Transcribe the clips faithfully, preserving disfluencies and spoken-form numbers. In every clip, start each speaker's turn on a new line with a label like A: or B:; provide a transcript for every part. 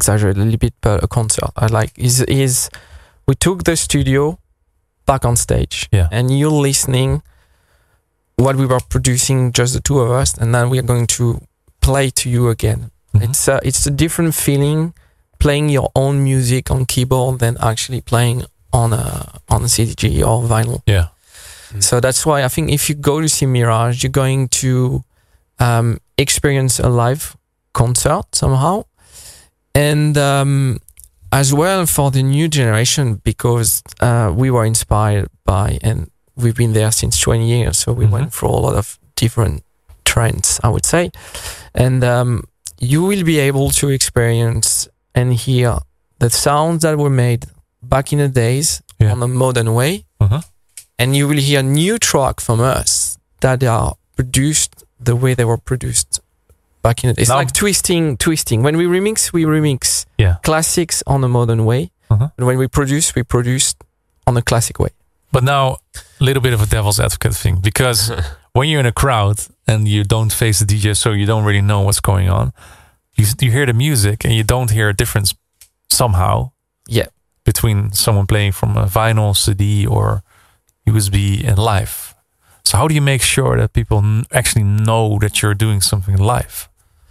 A: exaggerate a little bit, but a concert. I like is is we took the studio back on stage,
B: yeah.
A: and you're listening what we were producing, just the two of us, and then we are going to play to you again. Mm-hmm. It's a, it's a different feeling playing your own music on keyboard than actually playing on a on a C D G or vinyl.
B: Yeah.
A: Mm-hmm. So that's why I think if you go to see Mirage, you're going to um, experience a live concert somehow, and um, as well for the new generation, because uh, we were inspired by, and we've been there since twenty years, so we mm-hmm. went through a lot of different trends, I would say, and um, you will be able to experience and hear the sounds that were made back in the days yeah. on a modern way,
B: uh-huh.
A: and you will hear new tracks from us that are produced the way they were produced back in the days. It's
B: now,
A: like twisting, twisting. When we remix, we remix
B: yeah.
A: classics on a modern way,
B: uh-huh.
A: and when we produce, we produce on a classic way.
B: But now, a little bit of a devil's advocate thing, because when you're in a crowd and you don't face the D J, so you don't really know what's going on, you, you hear the music and you don't hear a difference somehow
A: yeah.
B: between someone playing from a vinyl, C D, or U S B and live. So how do you make sure that people n- actually know that you're doing something live?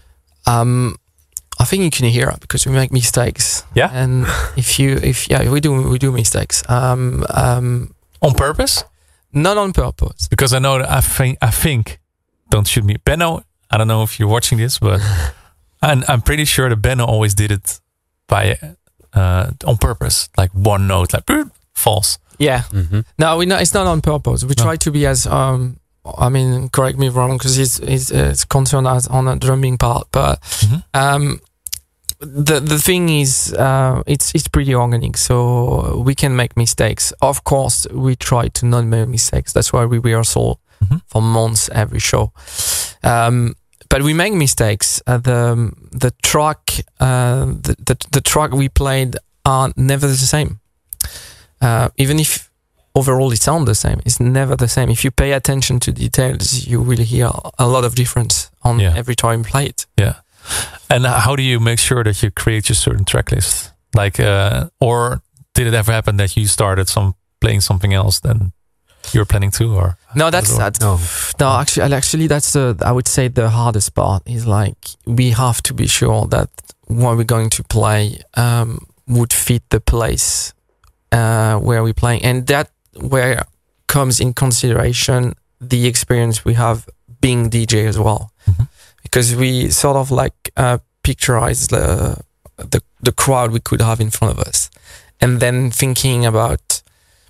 A: Um, I think you can hear it because we make mistakes.
B: Yeah,
A: and if you, if yeah, we do, we do mistakes. Um, um,
B: on purpose?
A: Not on purpose.
B: Because I know that I think, I think, don't shoot me, Benno. I don't know if you're watching this, but I'm, I'm pretty sure that Benno always did it by uh, on purpose, like one note, like false.
A: Yeah.
C: Mm-hmm.
A: No, we know it's not on purpose. We
B: no.
A: try to be as um. I mean, correct me if wrong, because he's he's uh, concerned as on the drumming part, but
B: mm-hmm.
A: um. The the thing is, uh, it's it's pretty organic, so we can make mistakes. Of course, we try to not make mistakes. That's why we rehearsal
B: mm-hmm.
A: for months every show. Um, but we make mistakes. Uh, the the track, uh, the, the the track we played are never the same. Uh, even if overall it sounds the same, it's never the same. If you pay attention to details, you will hear a lot of difference on
B: yeah.
A: every time you play it.
B: Yeah. And how do you make sure that you create your certain track list? Like, uh, or did it ever happen that you started some playing something else than you're planning to? Or
A: no, that's that's no. no. Actually, actually, that's the I would say the hardest part is like we have to be sure that what we're going to play um, would fit the place uh, where we're playing, and that where comes in consideration the experience we have being D J as well.
B: Mm-hmm.
A: Because we sort of like uh, picturize the, the the crowd we could have in front of us, and then thinking about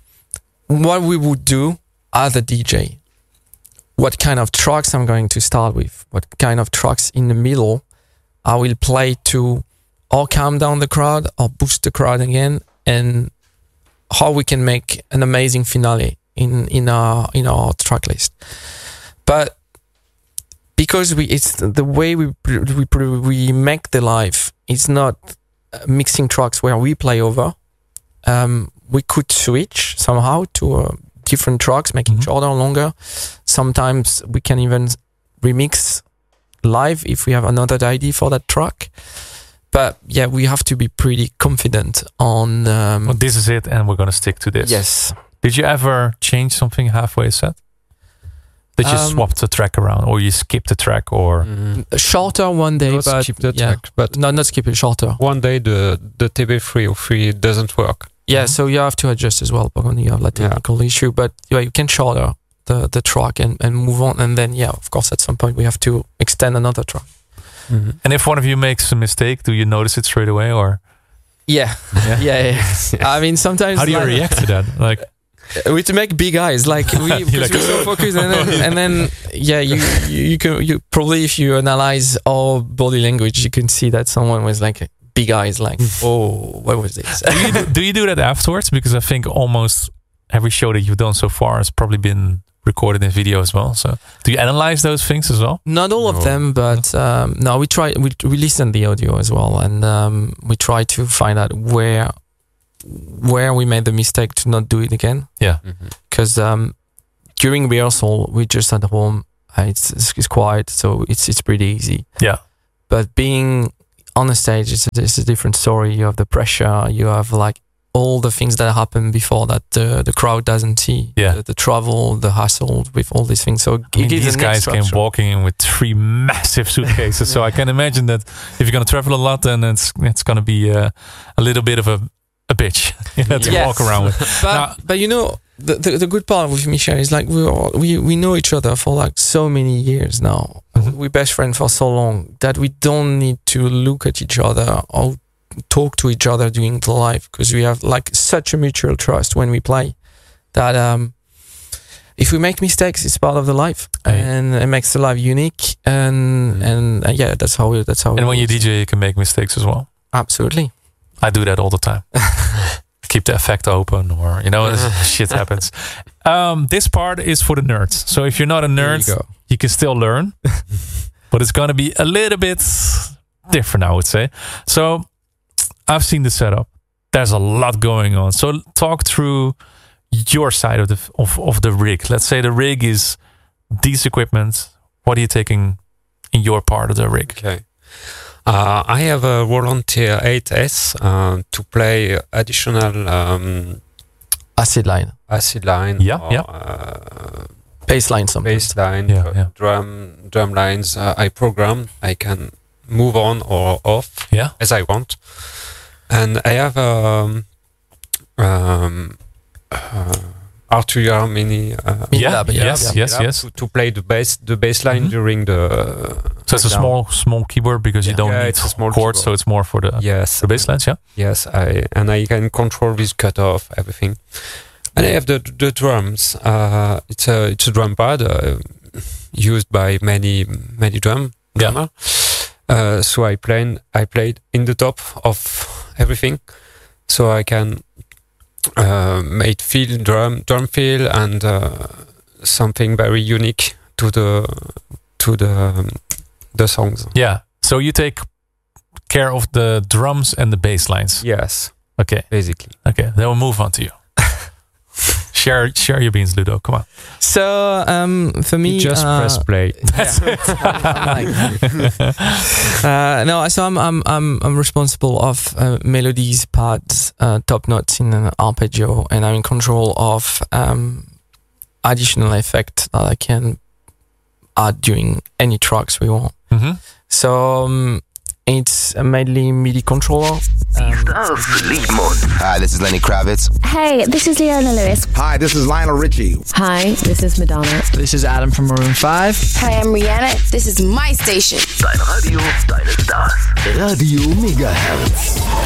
A: what we would do as a D J, what kind of tracks I'm going to start with, what kind of tracks in the middle I will play to or calm down the crowd or boost the crowd again, and how we can make an amazing finale in in our in our track list. But because we, it's the way we we we make the live. It's not mixing tracks where we play over. Um, we could switch somehow to uh, different tracks, making mm-hmm. shorter or longer. Sometimes we can even remix live if we have another idea for that track. But yeah, we have to be pretty confident on. Um,
B: well, this is it, and we're gonna stick to this.
A: Yes.
B: Did you ever change something halfway a set? Did you
A: um,
B: swap the track around, or you skip the track, or
A: mm, shorter one day,
C: not
A: but
C: skip the
A: yeah,
C: track, but
A: no, not skip it, shorter.
C: One day the the T B three oh three doesn't work.
A: Yeah,
B: mm-hmm.
A: so you have to adjust as well, but when you have like technical yeah. issue. But yeah, you can shorter the the track and, and move on, and then yeah, of course, at some point we have to extend another track.
B: Mm-hmm. And if one of you makes a mistake, do you notice it straight away, or?
A: Yeah, yeah, yeah. yeah. yeah. I mean, sometimes.
B: How do you
A: like,
B: react to that? Like.
A: We to make big eyes, like we like, we're so focused, and then, and then yeah, you, you you can you probably if you analyze our body language, you can see that someone was like big eyes, like oh, what was this?
B: do, you do, do you do that afterwards? Because I think almost every show that you've done so far has probably been recorded in video as well. So do you analyze those things as well?
A: Not all
B: no.
A: of them, but um, no, we try we we listen the audio as well, and um, we try to find out where. where we made the mistake to not do it again.
B: Yeah.
A: Because mm-hmm. um, during rehearsal, we just at home, uh, it's, it's it's quiet, so it's it's pretty easy.
B: Yeah.
A: But being on the stage, it's a, it's a different story. You have the pressure. You have like all the things that happen before that the the crowd doesn't see.
B: Yeah.
A: The, the travel, the hustle with all these things. So
B: I mean,
A: it gives
B: these
A: an
B: guys
A: extra
B: came
A: extra.
B: walking in with three massive suitcases, so I can imagine that if you're going to travel a lot, then it's it's going to be uh, a little bit of a a bitch you know, to
A: Yes.
B: walk around with.
A: But
B: Now-
A: but you know the, the the good part with Michel is like we all, we we know each other for like so many years now.
B: Mhm.
A: We're best friends for so long that we don't need to look at each other or talk to each other during the live, because we have like such a mutual trust when we play that um if we make mistakes, it's part of the life,
B: Hey.
A: and it makes the live unique. And and uh, yeah, that's how we, that's how.
B: And
A: it
B: when you
A: works.
B: D J, you can make mistakes as well.
A: Absolutely.
B: I do that all the time. Keep the effect open, or you know, shit happens. Um, this part is for the nerds. So if you're not a
A: There
B: nerd,
A: you
B: you,
A: go.
B: can still learn, but it's gonna be a little bit different, I would say. So I've seen the setup. There's a lot going on. So talk through your side of the of, of the rig. Let's say the rig is these equipment. What are you taking in your part of the rig?
C: Okay. Uh, I have a Roland T eight S uh, to play additional um,
A: Acid line,
C: acid line,
B: Yeah,
C: or,
B: yeah.
C: Uh,
A: bass line, something.
C: bass line,
B: Yeah,
C: uh,
B: yeah.
C: drum drum lines. Uh, I program. I can move on or off
B: Yeah.
C: as I want, and I have um, um, uh, R two R mini. Uh,
A: Mini
B: Yeah,
A: lab,
B: yes,
A: yeah.
B: yes,
C: lab
B: yes.
C: To, to play the bass the bass line
B: Mhm.
C: during the
B: So it's a
A: Down.
B: small small keyboard because you
A: Yeah.
B: don't
C: Yeah,
B: need
C: it's a small
B: chords, so
C: keyboard.
B: it's more for the
C: yes
B: the bass lines. Yeah.
C: Yes, I and I can control this cutoff, everything. And I have the the drums. Uh, it's a it's a drum pad uh, used by many many drum
B: Yeah.
C: drummer. Uh, so I play I played in the top of everything, so I can uh, make feel drum drum feel and uh, something very unique to the to the um, the songs.
B: Yeah. So you take care of the drums and the bass lines.
C: Yes,
B: Okay.
C: basically.
B: Okay. Then we'll move on to you. share share your beans, Ludo. Come on.
A: So um, for me,
C: Just
A: uh,
C: press play.
B: That's it.
A: uh, no, so I'm I'm I'm I'm responsible of uh, melodies, pads, uh, top notes in an arpeggio, and I'm in control of um, additional effect that I can add during any tracks we want.
B: Mhm.
A: So um, it's a mainly MIDI controller. Um,
D: Hi, this is Lenny Kravitz.
E: Hey, this is Leona Lewis.
D: Hi, this is Lionel Richie.
E: Hi, this is Madonna.
F: This is Adam from Maroon five.
G: Hi, I'm Rihanna. This is my station.
D: Radio Megahertz.